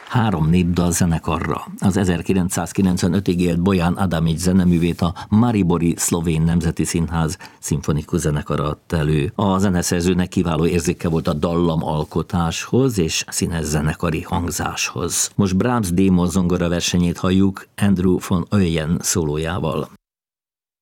3 népdal zenekarra. Az 1995-ig élt Bojan Adamics zeneművét a Maribori Szlovén Nemzeti Színház szimfonikus zenekara adta elő. A zeneszerzőnek kiváló érzéke volt a dallamalkotáshoz és színes zenekari hangzáshoz. Most Brahms D-moll zongora versenyét halljuk Andrew von Oyen szólójával.